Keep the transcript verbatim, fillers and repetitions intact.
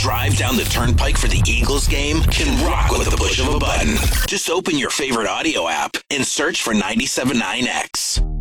drive down the turnpike for the Eagles game can rock with the push of a button. Just open your favorite audio app and search for ninety-seven point nine X.